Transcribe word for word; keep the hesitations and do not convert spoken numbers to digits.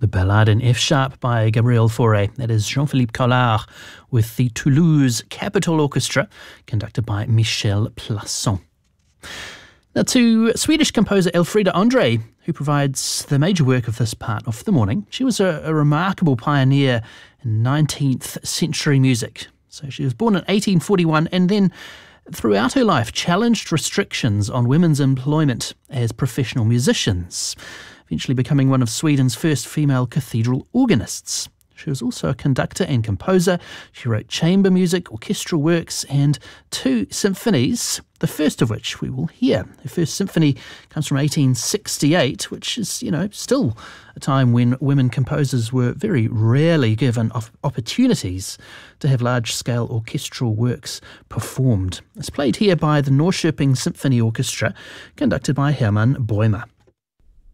The Ballade in F sharp by Gabriel Fauré. That is Jean-Philippe Collard with the Toulouse Capitol Orchestra, conducted by Michel Plasson. Now to Swedish composer Elfrida Andre, who provides the major work of this part of the morning. She was a, a remarkable pioneer in nineteenth century music. So she was born in eighteen forty-one and then throughout her life challenged restrictions on women's employment as professional musicians, eventually becoming one of Sweden's first female cathedral organists. She was also a conductor and composer. She wrote chamber music, orchestral works, and two symphonies, the first of which we will hear. Her first symphony comes from eighteen sixty-eight, which is, you know, still a time when women composers were very rarely given opportunities to have large-scale orchestral works performed. It's played here by the Norrköping Symphony Orchestra, conducted by Hermann Bäumer.